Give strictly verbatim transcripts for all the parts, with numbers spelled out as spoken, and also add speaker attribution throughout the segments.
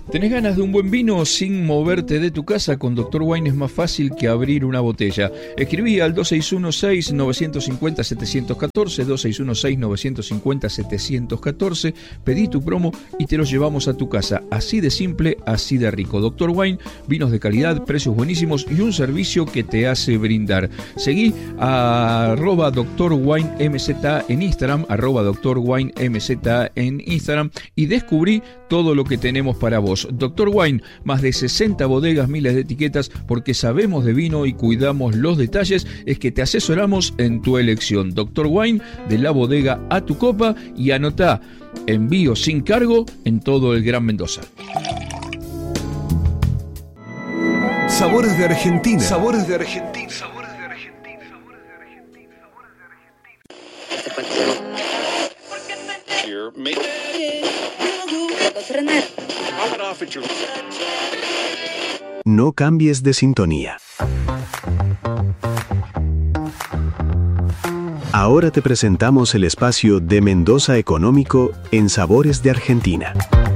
Speaker 1: ¿Tenés ganas de un buen vino sin moverte de tu casa? Con doctor Wine es más fácil que abrir una botella. Escribí al dos seis uno seis, nueve cinco cero, siete uno cuatro, dos seis uno seis, nueve cinco cero, siete uno cuatro, pedí tu promo y te los llevamos a tu casa. Así de simple, así de rico. doctor Wine, vinos de calidad, precios buenísimos y un servicio que te hace brindar. Seguí a arroba doctor Wine M Z en Instagram, arroba doctor Wine M Z en Instagram y descubrí todo lo que tenemos para vos. doctor Wine, más de sesenta bodegas, miles de etiquetas, porque sabemos de vino y cuidamos los detalles, es que te asesoramos en tu elección. doctor Wine, de la bodega a tu copa, y anotá, envío sin cargo en todo el Gran Mendoza.
Speaker 2: Sabores de Argentina. Sabores de Argentina. Sabores de Argentina. Sabores de Argentina. Sabores de Argentina.
Speaker 3: No cambies de sintonía. Ahora te presentamos el espacio de Mendoza Económico en Sabores de Argentina.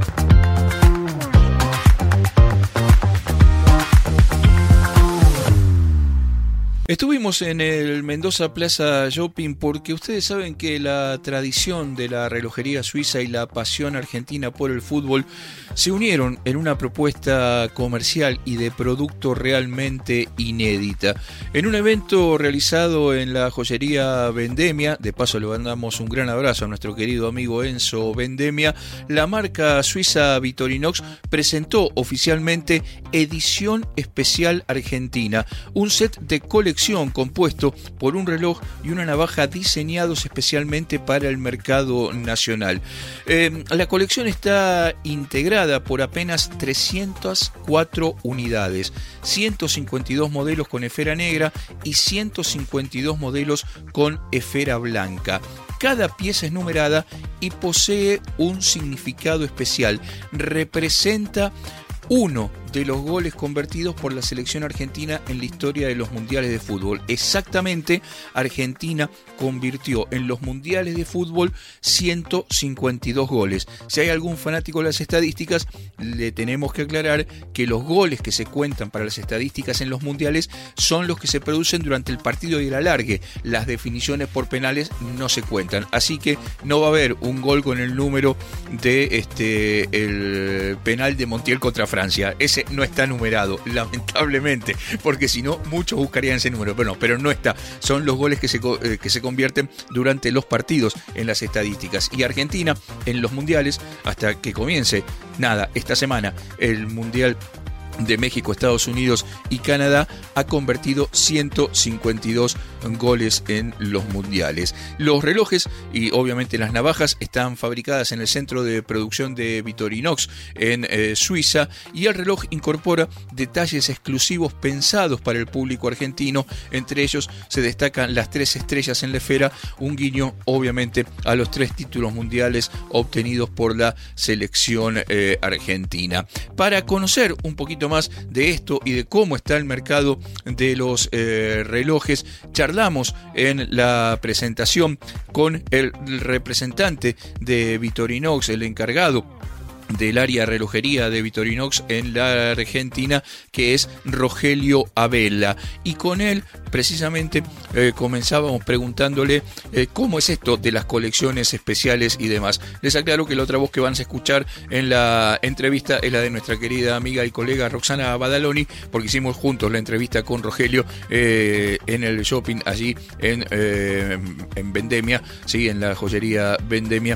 Speaker 1: Estuvimos en el Mendoza Plaza Shopping porque ustedes saben que la tradición de la relojería suiza y la pasión argentina por el fútbol se unieron en una propuesta comercial y de producto realmente inédita. En un evento realizado en la joyería Vendemia, de paso le mandamos un gran abrazo a nuestro querido amigo Enzo Vendemia, la marca suiza Victorinox presentó oficialmente Edición Especial Argentina, un set de colección compuesto por un reloj y una navaja diseñados especialmente para el mercado nacional. Eh, la colección está integrada por apenas trescientas cuatro unidades, ciento cincuenta y dos modelos con esfera negra y ciento cincuenta y dos modelos con esfera blanca. Cada pieza es numerada y posee un significado especial. Representa uno de los goles convertidos por la selección argentina en la historia de los mundiales de fútbol. Exactamente, Argentina convirtió en los mundiales de fútbol ciento cincuenta y dos goles. Si hay algún fanático de las estadísticas, le tenemos que aclarar que los goles que se cuentan para las estadísticas en los mundiales son los que se producen durante el partido y el alargue. Las definiciones por penales no se cuentan. Así que no va a haber un gol con el número de este el penal de Montiel contra Francia. Ese no está numerado, lamentablemente, porque si no, muchos buscarían ese número, pero no, pero no está. Son los goles que se, eh, que se convierten durante los partidos en las estadísticas. Y Argentina, en los mundiales, hasta que comience, nada, esta semana, el Mundial de México, Estados Unidos y Canadá, ha convertido ciento cincuenta y dos goles en los mundiales. Los relojes y obviamente las navajas están fabricadas en el centro de producción de Victorinox en eh, Suiza, y el reloj incorpora detalles exclusivos pensados para el público argentino. Entre ellos se destacan las tres estrellas en la esfera, un guiño obviamente a los tres títulos mundiales obtenidos por la selección eh, argentina. Para conocer un poquito más de esto y de cómo está el mercado de los eh, relojes, charlamos en la presentación con el representante de Victorinox, el encargado del área relojería de Victorinox en la Argentina, que es Rogelio Abela, y con él precisamente eh, comenzábamos preguntándole eh, cómo es esto de las colecciones especiales y demás. Les aclaro que la otra voz que van a escuchar en la entrevista es la de nuestra querida amiga y colega Roxana Badaloni, porque hicimos juntos la entrevista con Rogelio eh, en el shopping allí en, eh, en Vendemia, sí, en la joyería Vendemia,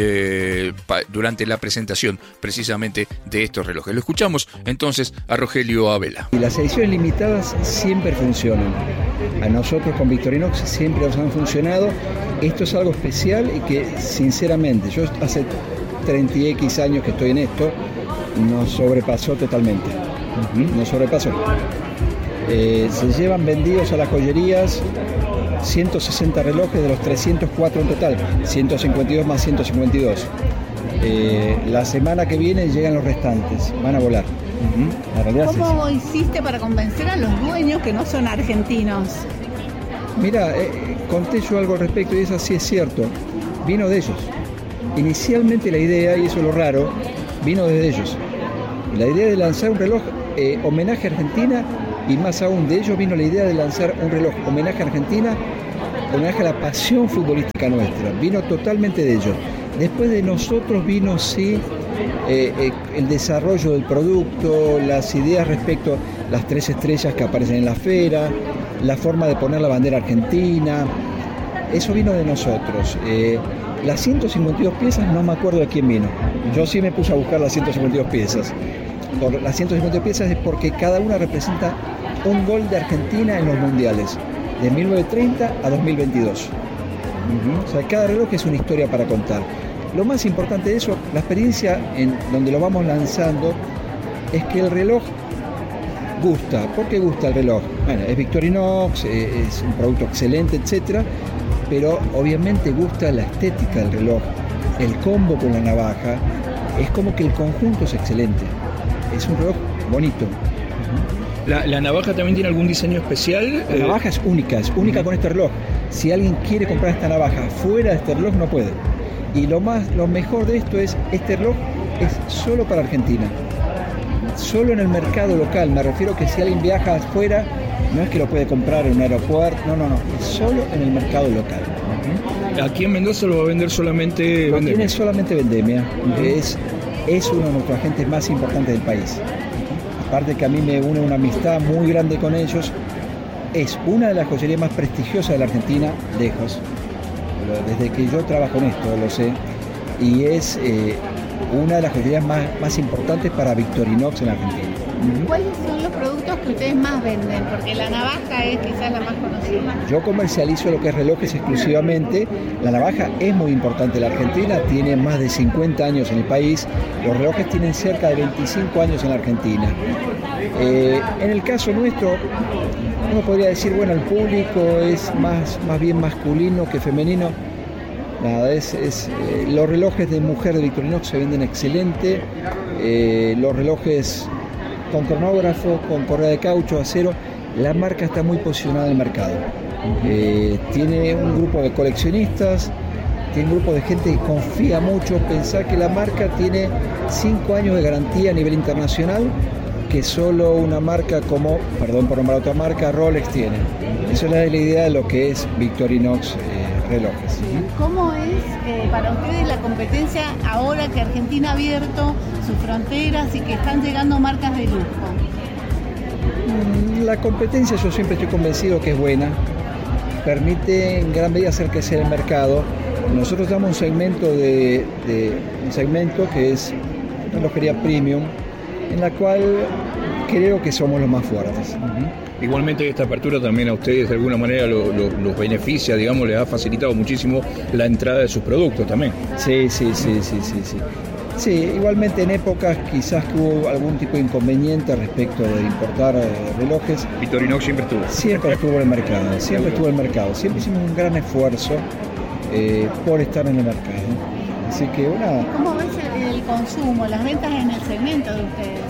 Speaker 1: eh, pa, durante la presentación precisamente de estos relojes. Lo escuchamos entonces a Rogelio Abela.
Speaker 4: Y las ediciones limitadas siempre funcionan. A nosotros con Victorinox siempre nos han funcionado. Esto es algo especial y que sinceramente, yo hace treinta y X años que estoy en esto, nos sobrepasó totalmente. Uh-huh. Nos sobrepasó. Eh, se llevan vendidos a las joyerías ciento sesenta relojes de los trescientos cuatro en total, ciento cincuenta y dos más ciento cincuenta y dos. Eh, la semana que viene llegan los restantes, van a volar. Uh-huh. La realidad
Speaker 5: ¿Cómo
Speaker 4: es
Speaker 5: hiciste para convencer a los dueños que no son argentinos?
Speaker 4: Mira, eh, conté yo algo al respecto y eso sí es cierto, vino de ellos. Inicialmente la idea, y eso es lo raro, vino desde ellos. La idea de lanzar un reloj eh, homenaje a Argentina, y más aún de ellos vino la idea de lanzar un reloj homenaje a Argentina, homenaje a la pasión futbolística nuestra, vino totalmente de ellos. Después de nosotros vino sí eh, eh, el desarrollo del producto, las ideas respecto a las tres estrellas que aparecen en la esfera, la forma de poner la bandera argentina, eso vino de nosotros. Eh, las ciento cincuenta y dos piezas no me acuerdo de quién vino, yo sí me puse a buscar las ciento cincuenta y dos piezas. Por las ciento cincuenta y dos piezas es porque cada una representa un gol de Argentina en los mundiales, de mil novecientos treinta a dos mil veintidós. Uh-huh. O sea, cada reloj es una historia para contar. Lo más importante de eso, la experiencia en donde lo vamos lanzando, es que el reloj gusta. ¿Por qué gusta el reloj? Bueno, es Victorinox, es un producto excelente, etcétera, pero obviamente gusta la estética del reloj, el combo con la navaja, es como que el conjunto es excelente. Es un reloj bonito.
Speaker 1: ¿La, la navaja también tiene algún diseño especial?
Speaker 4: La navaja es única, es única uh-huh. con este reloj. Si alguien quiere comprar esta navaja fuera de este reloj, no puede. Y lo más, lo mejor de esto es, este reloj es solo para Argentina. Solo en el mercado local. Me refiero que si alguien viaja afuera, no es que lo puede comprar en un aeropuerto, no, no, no. Es solo en el mercado local.
Speaker 1: Uh-huh. Aquí en Mendoza lo va a vender solamente
Speaker 4: Lo
Speaker 1: Vendemia.
Speaker 4: tiene solamente Vendemia. Uh-huh. Es, es uno de nuestros agentes más importantes del país. Aparte que a mí me une una amistad muy grande con ellos, es una de las joyerías más prestigiosas de la Argentina, lejos. Desde que yo trabajo en esto, lo sé. Y es eh, una de las joyerías más, más importantes para Victorinox en Argentina.
Speaker 5: ¿Cuáles son los productos que ustedes más venden? Porque la navaja es quizás la más conocida.
Speaker 4: Yo comercializo lo que es relojes exclusivamente. La navaja es muy importante en la Argentina, tiene más de cincuenta años en el país. Los relojes tienen cerca de veinticinco años en la Argentina. Eh, en el caso nuestro, uno podría decir, bueno, el público es más, más bien masculino que femenino. Nada, es, es eh, los relojes de mujer de Victorinox se venden excelente. Eh, los relojes con cronógrafo, con correa de caucho, acero, la marca está muy posicionada en el mercado. Eh, tiene un grupo de coleccionistas, tiene un grupo de gente que confía mucho. Pensar que la marca tiene cinco años de garantía a nivel internacional, que solo una marca como, perdón por nombrar otra marca, Rolex tiene. Esa es la idea de lo que es Victorinox eh, relojes.
Speaker 5: ¿Cómo es eh, para ustedes la competencia ahora que Argentina ha abierto sus fronteras y que están llegando marcas de lujo?
Speaker 4: La competencia, yo siempre estoy convencido que es buena, permite en gran medida hacer crecer el mercado. Nosotros damos un segmento de, de un segmento que es relojería premium, en la cual creo que somos los más fuertes.
Speaker 1: Uh-huh. Igualmente esta apertura también a ustedes de alguna manera lo, lo, los beneficia, digamos, les ha facilitado muchísimo la entrada de sus productos también.
Speaker 4: Sí, sí, sí, sí, sí, sí. Sí, igualmente en épocas quizás que hubo algún tipo de inconveniente respecto de importar eh, relojes.
Speaker 1: Victorinox siempre estuvo.
Speaker 4: Siempre estuvo en el mercado, siempre estuvo en el mercado. Siempre hicimos un gran esfuerzo eh, por estar en el mercado. Así que una...
Speaker 5: ¿Cómo ves el, el consumo, las ventas en el segmento de ustedes?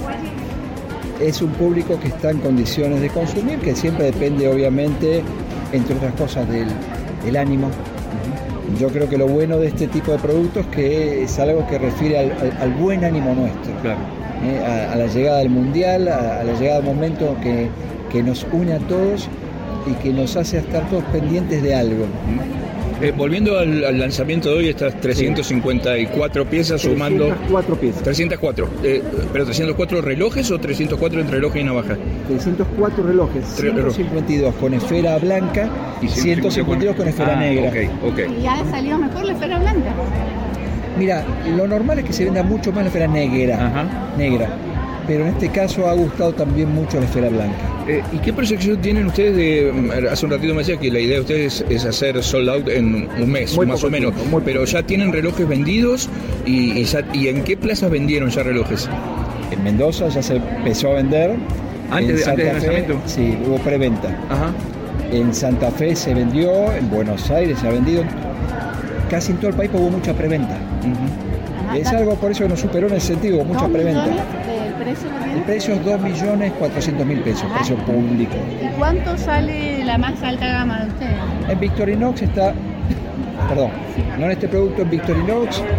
Speaker 4: Es un público que está en condiciones de consumir, que siempre depende obviamente, entre otras cosas, del, del ánimo. Yo creo que lo bueno de este tipo de productos es que es algo que refiere al, al, al buen ánimo nuestro.
Speaker 1: Claro.
Speaker 4: Eh, a, a la llegada del Mundial, a, a la llegada del momento que, que nos une a todos y que nos hace estar todos pendientes de algo.
Speaker 1: Eh, volviendo al, al lanzamiento de hoy, estas trescientas cincuenta y cuatro sí. piezas sumando...
Speaker 4: trescientas cuatro piezas.
Speaker 1: trescientas cuatro. Eh, ¿Pero trescientos cuatro relojes o trescientos cuatro entre reloj y navaja?
Speaker 4: trescientos cuatro relojes, ciento cincuenta y dos con esfera blanca y ciento cincuenta y dos con esfera
Speaker 1: ah,
Speaker 4: negra.
Speaker 1: Okay, okay.
Speaker 5: ¿Y ha salido mejor la esfera blanca?
Speaker 4: Mira, lo normal es que se venda mucho más la esfera negra,
Speaker 1: Ajá.
Speaker 4: negra, pero en este caso ha gustado también mucho la esfera blanca.
Speaker 1: Eh, ¿Y qué proyección tienen ustedes de, hace un ratito me decía que la idea de ustedes es hacer sold out en un mes, muy más o menos, tiempo, muy pero ya tienen relojes vendidos y, y, ya, y ¿en qué plazas vendieron ya relojes?
Speaker 4: En Mendoza ya se empezó a vender.
Speaker 1: ¿Antes, de, antes del lanzamiento?
Speaker 4: Sí, hubo preventa.
Speaker 1: Ajá.
Speaker 4: En Santa Fe se vendió, en Buenos Aires se ha vendido, casi en todo el país hubo mucha preventa. Uh-huh. Es algo por eso que nos superó en ese sentido, mucha preventa.
Speaker 5: ¿El precio lo tiene?
Speaker 4: El precio es dos millones cuatrocientos mil pesos, Ajá. precio público.
Speaker 5: ¿Y cuánto sale la más alta gama de ustedes?
Speaker 4: En Victorinox está, perdón, no en este producto, en Victorinox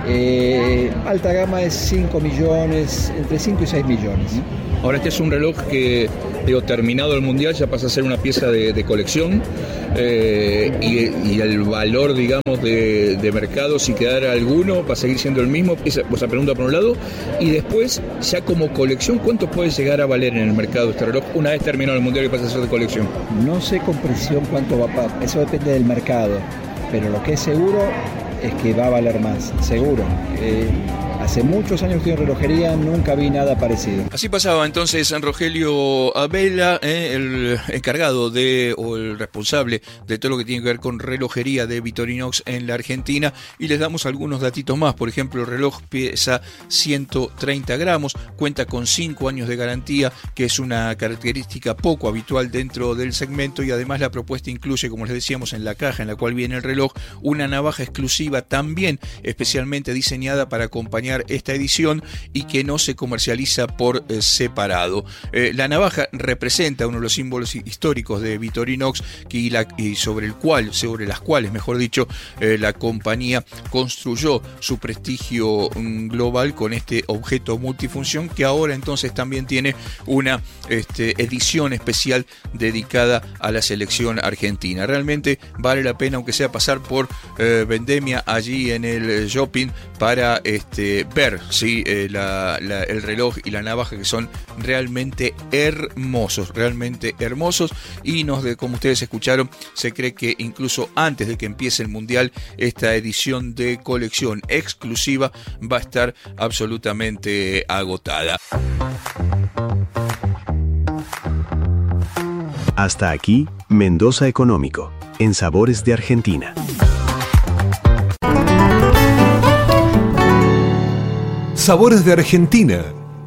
Speaker 4: Eh, alta gama es cinco millones, entre cinco y seis millones.
Speaker 1: Ahora este es un reloj que, digo, terminado el Mundial ya pasa a ser una pieza de, de colección eh, y, y el valor, digamos, de, de mercado, si quedara alguno, va a seguir siendo el mismo. Esa, esa pregunta por un lado. Y después, ya como colección, ¿cuánto puede llegar a valer en el mercado este reloj una vez terminado el Mundial y pasa a ser de colección?
Speaker 4: No sé con precisión cuánto va a pagar, eso depende del mercado, pero lo que es seguro es que va a valer más, seguro. Eh, hace muchos años que estoy en relojería, nunca vi nada parecido.
Speaker 1: Así pasaba entonces Rogelio Abela, eh, el encargado de, o el responsable de todo lo que tiene que ver con relojería de Victorinox en la Argentina, y les damos algunos datitos más. Por ejemplo, el reloj pesa ciento treinta gramos, cuenta con cinco años de garantía, que es una característica poco habitual dentro del segmento, y además la propuesta incluye, como les decíamos, en la caja en la cual viene el reloj, una navaja exclusiva también especialmente diseñada para acompañar esta edición y que no se comercializa por eh, separado. Eh, la navaja representa uno de los símbolos históricos de Victorinox y, la, y sobre el cual, sobre las cuales, mejor dicho, eh, la compañía construyó su prestigio mm, global con este objeto multifunción, que ahora entonces también tiene una este, edición especial dedicada a la selección argentina. Realmente vale la pena, aunque sea pasar por eh, Vendemia allí en el shopping, para este, ver ¿sí? eh, la, la, el reloj y la navaja, que son realmente hermosos, realmente hermosos. Y nos de, como ustedes escucharon, se cree que incluso antes de que empiece el Mundial, esta edición de colección exclusiva va a estar absolutamente agotada.
Speaker 3: Hasta aquí, Mendoza Económico, en Sabores de Argentina.
Speaker 2: Sabores de Argentina.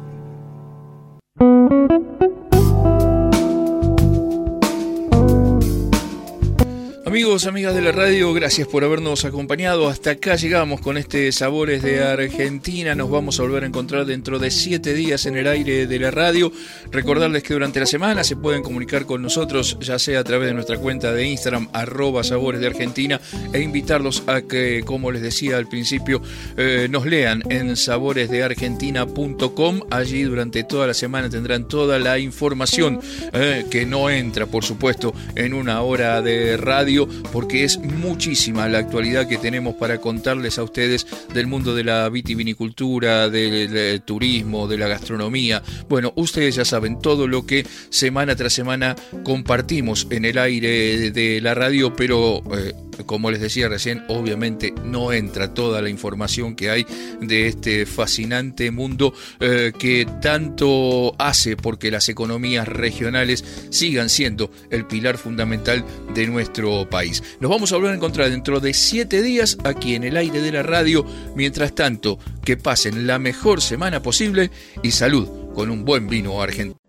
Speaker 1: Amigos, amigas de la radio, gracias por habernos acompañado. Hasta acá llegamos con este Sabores de Argentina. Nos vamos a volver a encontrar dentro de siete días en el aire de la radio. Recordarles que durante la semana se pueden comunicar con nosotros, ya sea a través de nuestra cuenta de Instagram, arroba Sabores de Argentina, e invitarlos a que, como les decía al principio, eh, nos lean en sabores de argentina punto com. Allí durante toda la semana tendrán toda la información eh, que no entra, por supuesto, en una hora de radio, porque es muchísima la actualidad que tenemos para contarles a ustedes del mundo de la vitivinicultura, del, del turismo, de la gastronomía. Bueno, ustedes ya saben todo lo que semana tras semana compartimos en el aire de, de la radio, pero eh, como les decía recién, obviamente no entra toda la información que hay de este fascinante mundo eh, que tanto hace porque las economías regionales sigan siendo el pilar fundamental de nuestro país. Nos vamos a volver a encontrar dentro de siete días aquí en el aire de la radio. Mientras tanto, que pasen la mejor semana posible y salud con un buen vino argentino.